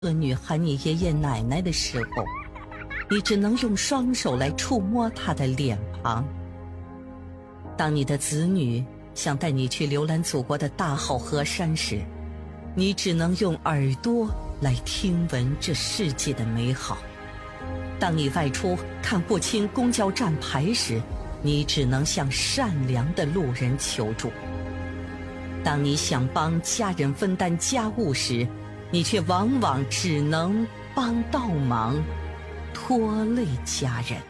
恶女喊你爷爷奶奶的时候，你只能用双手来触摸她的脸庞。当你的子女想带你去浏览祖国的大好河山时，你只能用耳朵来听闻这世界的美好。当你外出看不清公交站牌时，你只能向善良的路人求助。当你想帮家人分担家务时，你却往往只能帮倒忙，拖累家人。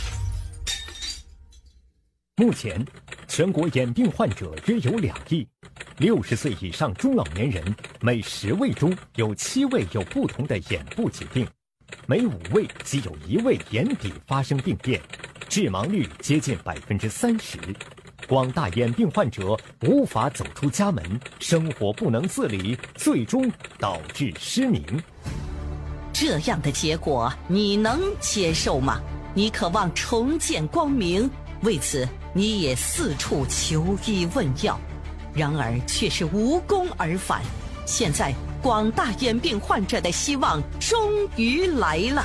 目前，全国眼病患者约有2亿，60岁以上中老年人每10位中有7位有不同的眼部疾病，每5位即有1位眼底发生病变，致盲率接近30%。广大眼病患者无法走出家门，生活不能自理，最终导致失明。 这样的结果你能接受吗？你渴望重见光明，为此你也四处求医问药，然而却是无功而返。现在广大眼病患者的希望终于来了。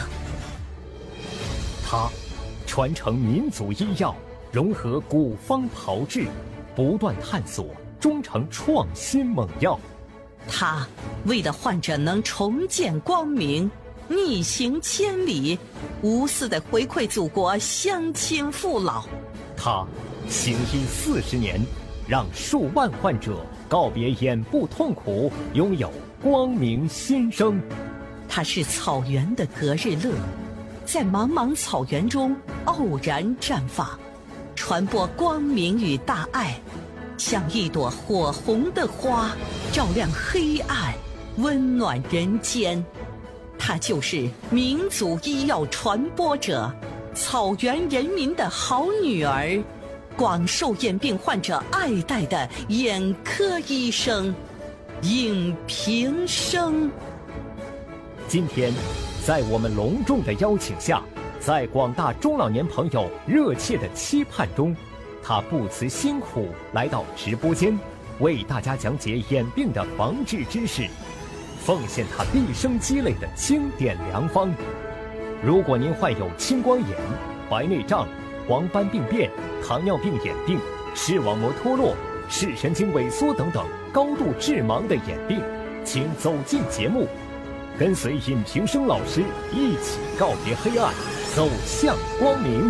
他传承民族医药，融合古方炮制，不断探索，终成创新猛药。 他为了患者能重见光明，逆行千里，无私地回馈祖国乡亲父老。 他行医40年，让数万患者告别眼部痛苦，拥有光明新生。 他是草原的隔日乐，在茫茫草原中傲然绽放，传播光明与大爱，像一朵火红的花，照亮黑暗，温暖人间。她就是民族医药传播者，草原人民的好女儿，广受眼病患者爱戴的眼科医生尹平生。 今天，在我们隆重的邀请下，在广大中老年朋友热切的期盼中，他不辞辛苦来到直播间，为大家讲解眼病的防治知识，奉献他毕生积累的经典良方。如果您患有青光眼、白内障、黄斑病变、糖尿病眼病、视网膜脱落、视神经萎缩等等高度致盲的眼病，请走进节目，跟随尹平生老师一起告别黑暗，走向光明。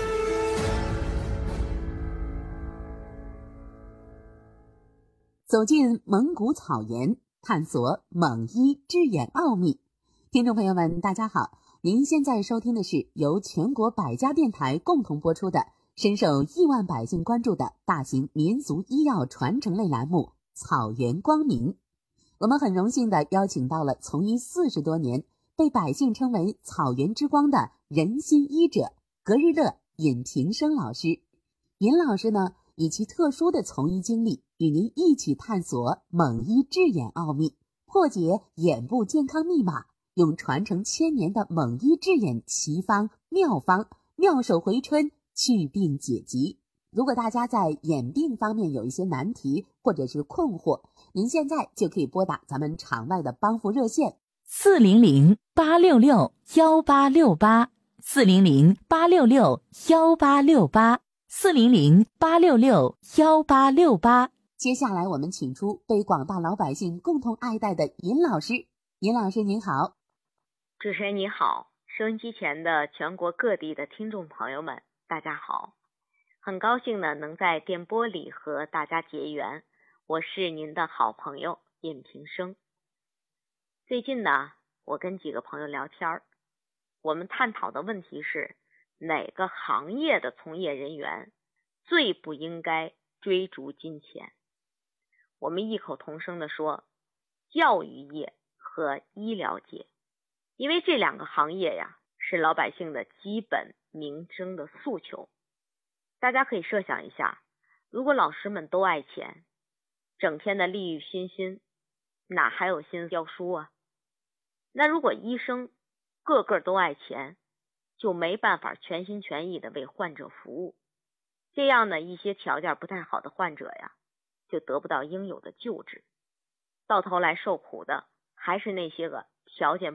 走进蒙古草原，探索蒙医治眼奥秘。听众朋友们，大家好，您现在收听的是由全国百家电台共同播出的深受亿万百姓关注的大型民族医药传承类栏目《草原光明》。我们很荣幸地邀请到了从医40多年，被百姓称为草原之光的人心医者隔日乐尹平生老师。尹老师呢，以其特殊的从医经历，与您一起探索蒙医治眼奥秘，破解眼部健康密码，用传承1000年的蒙医治眼奇方妙方，妙手回春，祛病解疾。如果大家在眼病方面有一些难题或者是困惑，您现在就可以拨打咱们场外的帮扶热线 400-866-1868 400-866-1868 400-866-1868。 接下来我们请出被广大老百姓共同爱戴的尹老师。尹老师您好。 主持人你好，收音机前的全国各地的听众朋友们大家好，很高兴呢能在电波里和大家结缘，我是您的好朋友尹平生。最近呢，我跟几个朋友聊天，我们探讨的问题是哪个行业的从业人员最不应该追逐金钱。我们异口同声地说，教育业和医疗界，因为这2个行业呀，是老百姓的基本民生的诉求。大家可以设想一下，如果老师们都爱钱，整天的利欲熏心，哪还有心思教书啊？那如果医生个个都爱钱，就没办法全心全意的为患者服务，这样呢，一些条件不太好的患者呀，就得不到应有的救治，到头来受苦的还是那些个小减